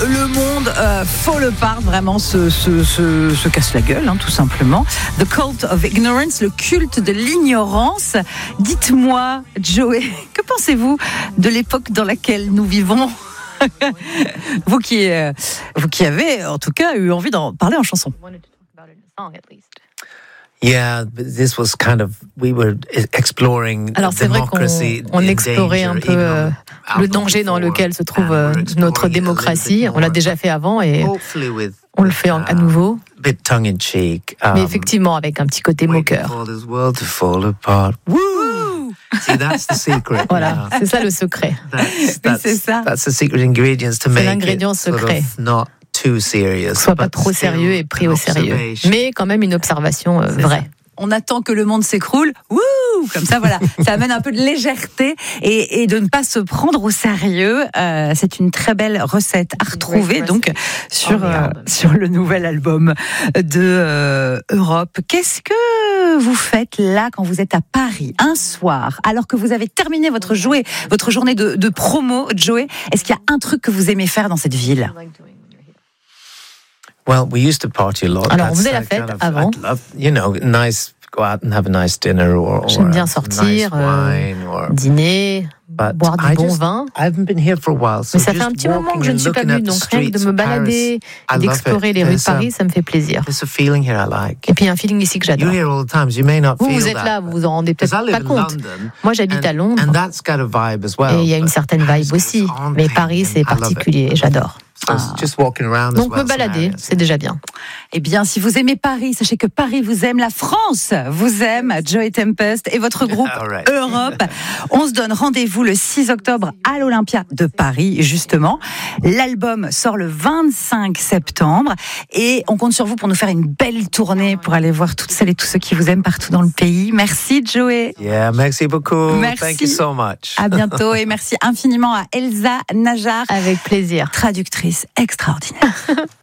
le monde fall apart, vraiment se casse la gueule, tout simplement. The Cult of Ignorance, le culte de l'ignorance. Dites-moi, Joey, que pensez-vous de l'époque dans laquelle nous vivons ? vous qui avez, en tout cas, eu envie d'en parler en chanson. Yeah, this was kind of, we were exploring Alors c'est vrai qu'on explorait un peu le danger dans lequel se trouve notre démocratie. On l'a déjà fait avant et on le fait à nouveau. Mais effectivement avec un petit côté moqueur. See, that's the secret. Voilà, c'est ça le secret. C'est ça. That's the secret ingredient to make l'ingrédient secret. It sort of not too serious. Soit pas trop sérieux et pris au sérieux. Mais quand même une observation vraie. On attend que le monde s'écroule. Wouh! Comme ça, voilà. Ça amène un peu de légèreté et de ne pas se prendre au sérieux. C'est une très belle recette à retrouver donc sur le nouvel album de Europe. Qu'est-ce que vous faites là quand vous êtes à Paris un soir, alors que vous avez terminé votre journée de promo, Joey? Est-ce qu'il y a un truc que vous aimez faire dans cette ville? Well, we used to party a lot. Alors, on faisait la fête avant. Go out and have a nice dinner or j'aime bien sortir, dîner, boire du bon vin. Mais ça fait un petit moment que je ne suis pas venue, donc rien que de me balader, d'explorer les rues de Paris, ça me fait plaisir. Et puis il y a un feeling ici que j'adore. Vous êtes là, vous vous en rendez peut-être pas compte. Moi j'habite à Londres et il y a une certaine vibe aussi. Mais Paris c'est particulier, j'adore. Donc me balader, c'est déjà bien. Eh bien, si vous aimez Paris, sachez que Paris vous aime, la France vous aime, Joey Tempest et votre groupe Europe. On se donne rendez-vous le 6 octobre à l'Olympia de Paris, justement. L'album sort le 25 septembre et on compte sur vous pour nous faire une belle tournée pour aller voir toutes celles et tous ceux qui vous aiment partout dans le pays. Merci, Joey. Yeah, merci beaucoup. Merci. Thank you so much. À bientôt et merci infiniment à Elsa Najar. Avec plaisir. Traductrice extraordinaire.